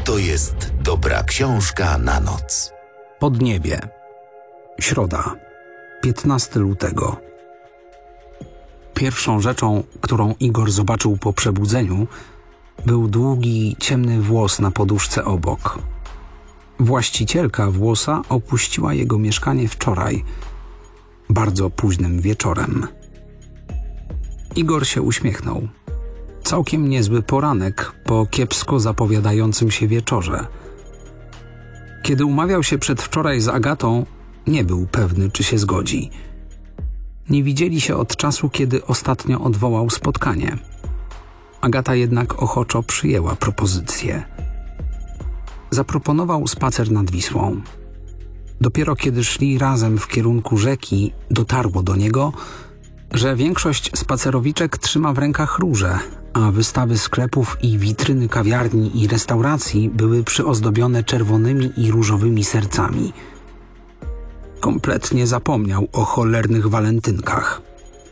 to jest dobra książka na noc. Podniebie. Środa, 15 lutego. Pierwszą rzeczą, którą Igor zobaczył po przebudzeniu, był długi, ciemny włos na poduszce obok. Właścicielka włosa opuściła jego mieszkanie wczoraj, bardzo późnym wieczorem. Igor się uśmiechnął. Całkiem niezły poranek po kiepsko zapowiadającym się wieczorze. Kiedy umawiał się przedwczoraj z Agatą, nie był pewny, czy się zgodzi. Nie widzieli się od czasu, kiedy ostatnio odwołał spotkanie. Agata jednak ochoczo przyjęła propozycję. Zaproponował spacer nad Wisłą. Dopiero kiedy szli razem w kierunku rzeki, dotarło do niego, że większość spacerowiczek trzyma w rękach róże, a wystawy sklepów i witryny kawiarni i restauracji były przyozdobione czerwonymi i różowymi sercami. Kompletnie zapomniał o cholernych walentynkach.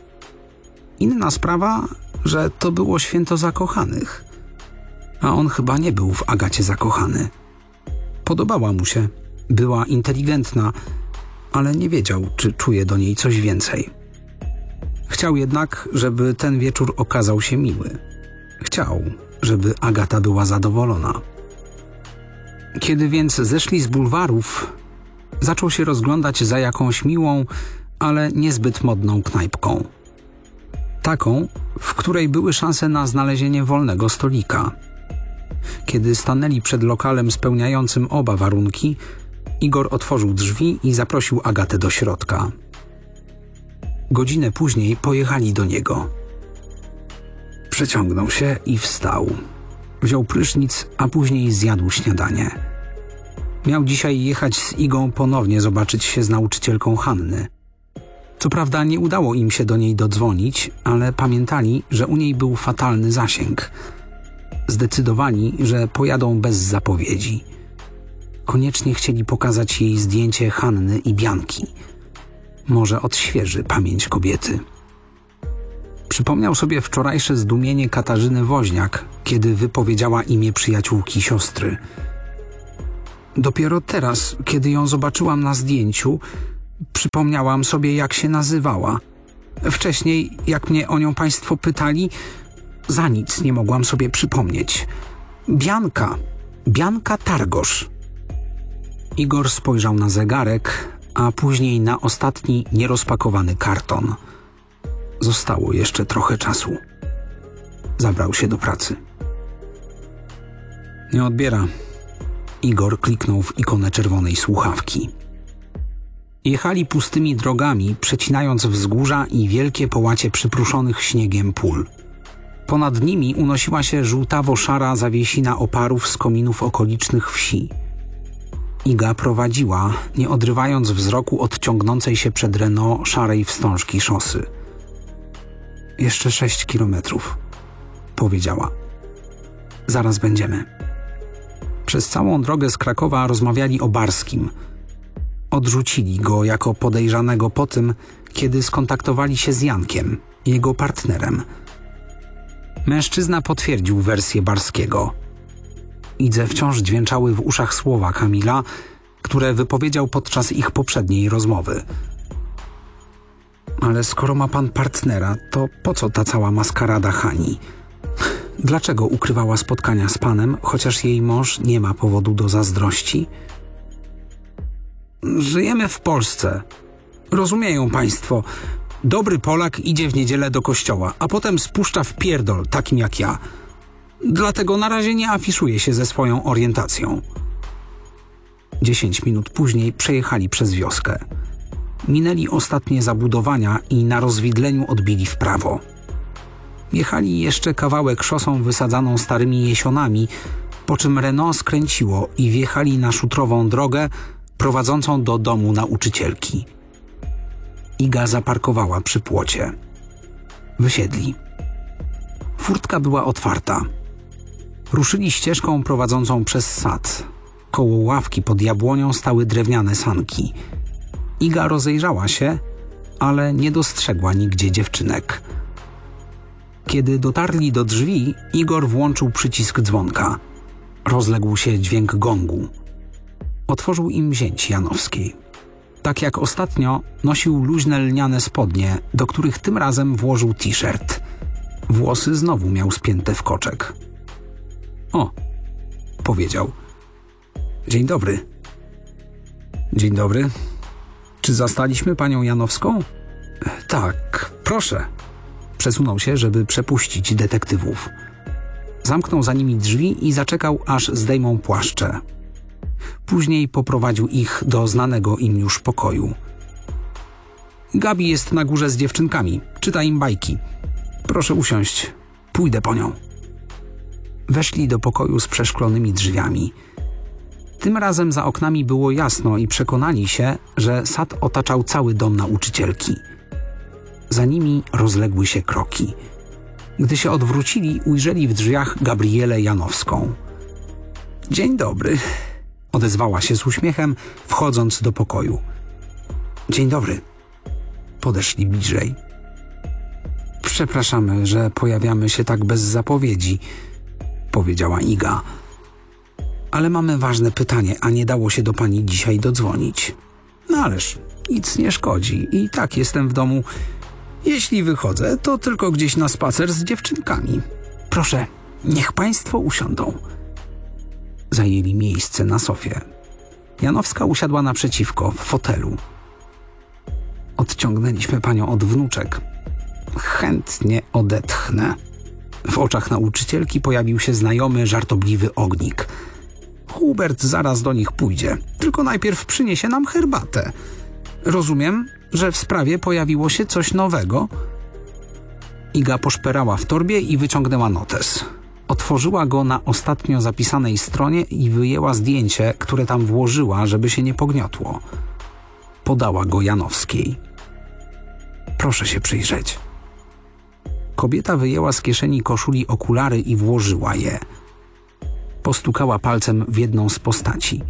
Inna sprawa, że to było święto zakochanych, a on chyba nie był w Agacie zakochany. Podobała mu się, była inteligentna, ale nie wiedział, czy czuje do niej coś więcej. Chciał jednak, żeby ten wieczór okazał się miły. Chciał, żeby Agata była zadowolona. Kiedy więc zeszli z bulwarów, zaczął się rozglądać za jakąś miłą, ale niezbyt modną knajpką. Taką, w której były szanse na znalezienie wolnego stolika. Kiedy stanęli przed lokalem spełniającym oba warunki, Igor otworzył drzwi i zaprosił Agatę do środka. Godzinę później pojechali do niego. Przeciągnął się i wstał. Wziął prysznic, a później zjadł śniadanie. Miał dzisiaj jechać z Igą ponownie zobaczyć się z nauczycielką Hanny. Co prawda nie udało im się do niej dodzwonić, ale pamiętali, że u niej był fatalny zasięg. Zdecydowali, że pojadą bez zapowiedzi. Koniecznie chcieli pokazać jej zdjęcie Hanny i Bianki. Może odświeży pamięć kobiety. Przypomniał sobie wczorajsze zdumienie Katarzyny Woźniak, kiedy wypowiedziała imię przyjaciółki siostry. Dopiero teraz, kiedy ją zobaczyłam na zdjęciu, przypomniałam sobie, jak się nazywała. Wcześniej, jak mnie o nią państwo pytali, za nic nie mogłam sobie przypomnieć. Bianka Targosz. Igor spojrzał na zegarek, a później na ostatni nierozpakowany karton. Zostało jeszcze trochę czasu. Zabrał się do pracy. Nie odbiera. Igor kliknął w ikonę czerwonej słuchawki. Jechali pustymi drogami, przecinając wzgórza i wielkie połacie przypruszonych śniegiem pól. Ponad nimi unosiła się żółtawo-szara zawiesina oparów z kominów okolicznych wsi. Iga prowadziła, nie odrywając wzroku od ciągnącej się przed Renault szarej wstążki szosy. Jeszcze 6 kilometrów, powiedziała. Zaraz będziemy. Przez całą drogę z Krakowa rozmawiali o Barskim. Odrzucili go jako podejrzanego po tym, kiedy skontaktowali się z Jankiem, jego partnerem. Mężczyzna potwierdził wersję Barskiego. Idze wciąż dźwięczały w uszach słowa Kamila, które wypowiedział podczas ich poprzedniej rozmowy. Ale skoro ma pan partnera, to po co ta cała maskarada Hani? Dlaczego ukrywała spotkania z panem, chociaż jej mąż nie ma powodu do zazdrości? Żyjemy w Polsce. Rozumieją państwo. Dobry Polak idzie w niedzielę do kościoła, a potem spuszcza w pierdol takim jak ja. Dlatego na razie nie afiszuje się ze swoją orientacją. 10 minut później przejechali przez wioskę. Minęli ostatnie zabudowania i na rozwidleniu odbili w prawo. Jechali jeszcze kawałek szosą wysadzaną starymi jesionami, po czym Renault skręciło i wjechali na szutrową drogę prowadzącą do domu nauczycielki. Iga zaparkowała przy płocie. Wysiedli. Furtka była otwarta. Ruszyli ścieżką prowadzącą przez sad. Koło ławki pod jabłonią stały drewniane sanki. Iga rozejrzała się, ale nie dostrzegła nigdzie dziewczynek. Kiedy dotarli do drzwi, Igor włączył przycisk dzwonka. rozległ się dźwięk gongu. Otworzył im zięć Janowskiej. Tak jak ostatnio nosił luźne lniane spodnie, do których tym razem włożył t-shirt. Włosy znowu miał spięte w koczek. O, powiedział. Dzień dobry. Dzień dobry. Czy zastaliśmy panią Janowską? Tak, proszę. Przesunął się, żeby przepuścić detektywów. Zamknął za nimi drzwi i zaczekał, aż zdejmą płaszcze. Później poprowadził ich do znanego im już pokoju. Gabi jest na górze z dziewczynkami. Czyta im bajki. Proszę usiąść. Pójdę po nią. Weszli do pokoju z przeszklonymi drzwiami. Tym razem za oknami było jasno i przekonali się, że sad otaczał cały dom nauczycielki. Za nimi rozległy się kroki. Gdy się odwrócili, ujrzeli w drzwiach Gabrielę Janowską. Dzień dobry, odezwała się z uśmiechem, wchodząc do pokoju. Dzień dobry. Podeszli bliżej. Przepraszamy, że pojawiamy się tak bez zapowiedzi, powiedziała Iga. Ale mamy ważne pytanie, a nie dało się do pani dzisiaj dodzwonić. No ależ nic nie szkodzi. I tak jestem w domu. Jeśli wychodzę, to tylko gdzieś na spacer z dziewczynkami. Proszę, niech państwo usiądą. Zajęli miejsce na sofie. Janowska usiadła naprzeciwko, w fotelu. Odciągnęliśmy panią od wnuczek. Chętnie odetchnę. W oczach nauczycielki pojawił się znajomy, żartobliwy ognik. Hubert zaraz do nich pójdzie, tylko najpierw przyniesie nam herbatę. Rozumiem, że w sprawie pojawiło się coś nowego? Iga poszperała w torbie i wyciągnęła notes. Otworzyła go na ostatnio zapisanej stronie i wyjęła zdjęcie, które tam włożyła, żeby się nie pogniotło. Podała go Janowskiej. Proszę się przyjrzeć. Kobieta wyjęła z kieszeni koszuli okulary i włożyła je. Postukała palcem w jedną z postaci.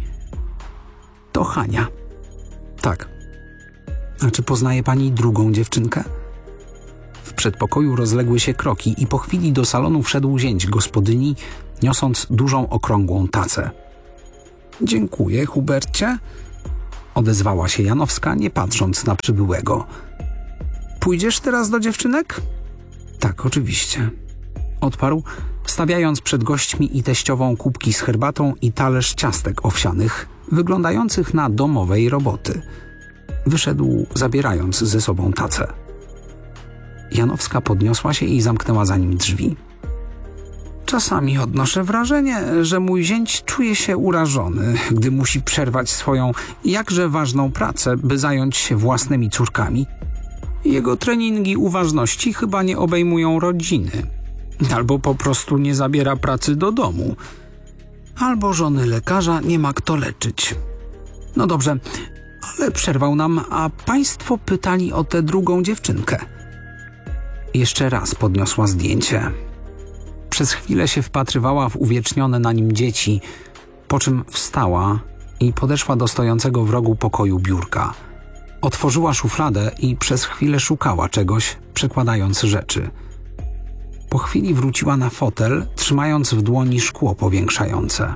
To Hania. Tak. A czy poznaje pani drugą dziewczynkę? W przedpokoju rozległy się kroki i po chwili do salonu wszedł zięć gospodyni, niosąc dużą okrągłą tacę. Dziękuję, Hubercie, odezwała się Janowska, nie patrząc na przybyłego. Pójdziesz teraz do dziewczynek? Tak, oczywiście. Odparł, stawiając przed gośćmi i teściową kubki z herbatą i talerz ciastek owsianych, wyglądających na domowej roboty. Wyszedł, zabierając ze sobą tacę. Janowska podniosła się i zamknęła za nim drzwi. Czasami odnoszę wrażenie, że mój zięć czuje się urażony, gdy musi przerwać swoją jakże ważną pracę, by zająć się własnymi córkami. Jego treningi uważności chyba nie obejmują rodziny. Albo po prostu nie zabiera pracy do domu. Albo żony lekarza nie ma kto leczyć. No dobrze, ale przerwał nam, a państwo pytali o tę drugą dziewczynkę. Jeszcze raz podniosła zdjęcie. Przez chwilę się wpatrywała w uwiecznione na nim dzieci, po czym wstała i podeszła do stojącego w rogu pokoju biurka. Otworzyła szufladę i przez chwilę szukała czegoś, przekładając rzeczy. Po chwili wróciła na fotel, trzymając w dłoni szkło powiększające.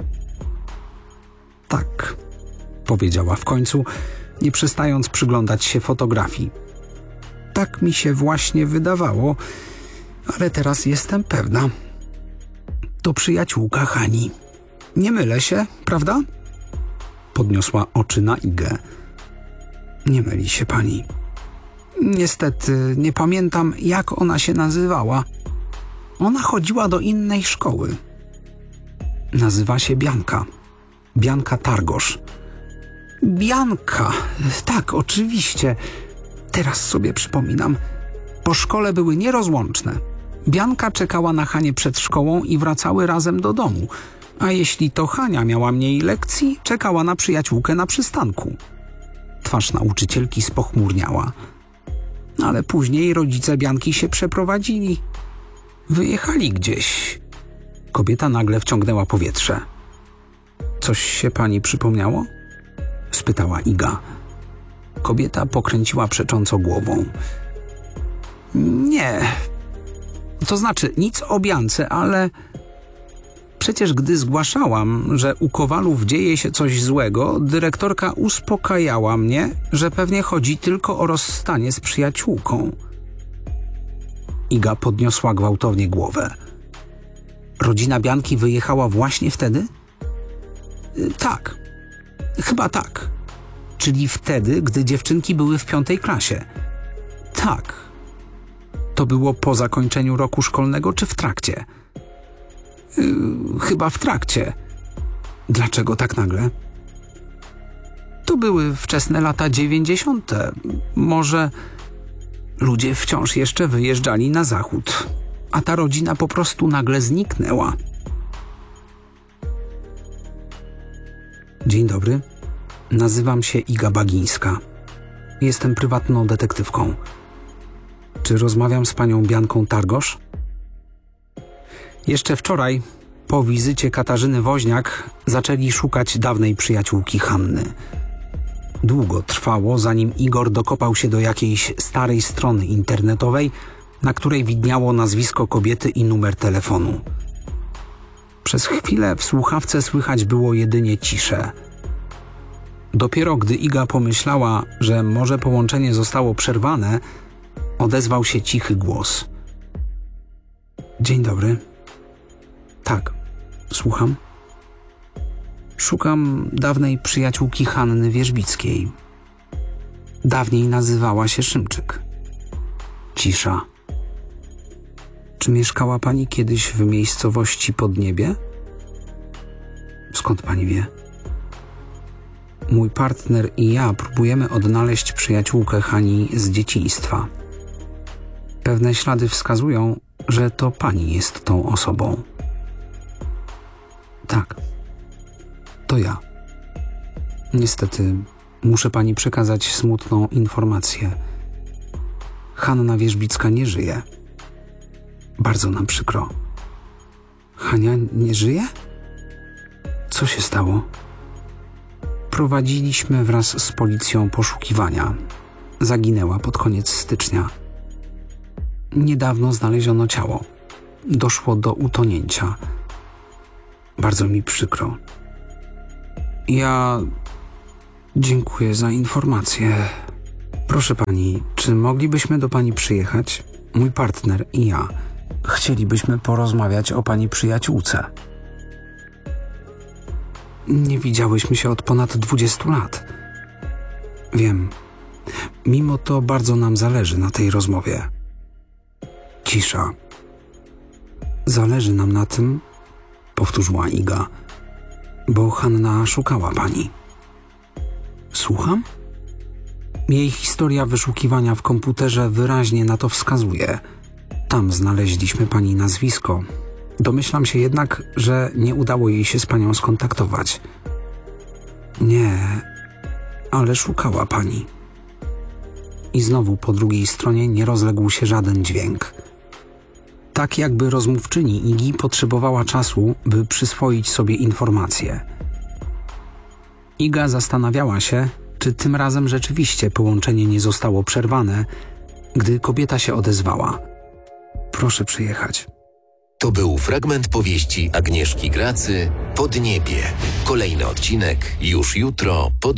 Tak, powiedziała w końcu, nie przestając przyglądać się fotografii. Tak mi się właśnie wydawało, ale teraz jestem pewna. To przyjaciółka Hani. Nie mylę się, prawda? Podniosła oczy na Igę. Nie myli się pani. Niestety nie pamiętam, jak ona się nazywała. Ona chodziła do innej szkoły. Nazywa się Bianka. Bianka Targosz. Bianka, tak, oczywiście. Teraz sobie przypominam. Po szkole były nierozłączne. Bianka czekała na Hanię przed szkołą i wracały razem do domu. A jeśli to Hania miała mniej lekcji, czekała na przyjaciółkę na przystanku. Twarz nauczycielki spochmurniała. Ale później rodzice Bianki się przeprowadzili. Wyjechali gdzieś. Kobieta nagle wciągnęła powietrze. Coś się pani przypomniało? Spytała Iga. Kobieta pokręciła przecząco głową. Nie. To znaczy nic o Biance, ale... Przecież gdy zgłaszałam, że u Kowalów dzieje się coś złego, dyrektorka uspokajała mnie, że pewnie chodzi tylko o rozstanie z przyjaciółką. Iga podniosła gwałtownie głowę. Rodzina Bianki wyjechała właśnie wtedy? Tak. Chyba tak. Czyli wtedy, gdy dziewczynki były w 5. klasie. Tak. To było po zakończeniu roku szkolnego czy w trakcie? Chyba w trakcie. Dlaczego tak nagle? To były wczesne lata 90. Może ludzie wciąż jeszcze wyjeżdżali na zachód, a ta rodzina po prostu nagle zniknęła. Dzień dobry. Nazywam się Iga Bagińska. Jestem prywatną detektywką. Czy rozmawiam z panią Bianką Targosz? Jeszcze wczoraj, po wizycie Katarzyny Woźniak, zaczęli szukać dawnej przyjaciółki Hanny. Długo trwało, zanim Igor dokopał się do jakiejś starej strony internetowej, na której widniało nazwisko kobiety i numer telefonu. Przez chwilę w słuchawce słychać było jedynie ciszę. Dopiero gdy Iga pomyślała, że może połączenie zostało przerwane, odezwał się cichy głos. Dzień dobry. Tak, słucham. Szukam dawnej przyjaciółki Hanny Wierzbickiej. Dawniej nazywała się Szymczyk. Cisza. Czy mieszkała pani kiedyś w miejscowości Podniebie? Skąd pani wie? Mój partner i ja próbujemy odnaleźć przyjaciółkę Hani z dzieciństwa. Pewne ślady wskazują, że to pani jest tą osobą. Tak. To ja. Niestety, muszę pani przekazać smutną informację. Hanna Wierzbicka nie żyje. Bardzo nam przykro. Hania nie żyje? Co się stało? Prowadziliśmy wraz z policją poszukiwania. Zaginęła pod koniec stycznia. Niedawno znaleziono ciało. Doszło do utonięcia. Bardzo mi przykro. Ja dziękuję za informację. Proszę pani, czy moglibyśmy do pani przyjechać? Mój partner i ja. Chcielibyśmy porozmawiać o pani przyjaciółce. Nie widziałyśmy się od ponad 20 lat. Wiem. Mimo to bardzo nam zależy na tej rozmowie. Cisza. Zależy nam na tym, powtórzyła Iga, bo Hanna szukała pani. Słucham? Jej historia wyszukiwania w komputerze wyraźnie na to wskazuje. Tam znaleźliśmy pani nazwisko. Domyślam się jednak, że nie udało jej się z panią skontaktować. Nie, ale szukała pani. I znowu po drugiej stronie nie rozległ się żaden dźwięk. Tak jakby rozmówczyni Igi potrzebowała czasu, by przyswoić sobie informacje. Iga zastanawiała się, czy tym razem rzeczywiście połączenie nie zostało przerwane, gdy kobieta się odezwała. Proszę przyjechać. To był fragment powieści Agnieszki Gracy Podniebie. Kolejny odcinek już jutro po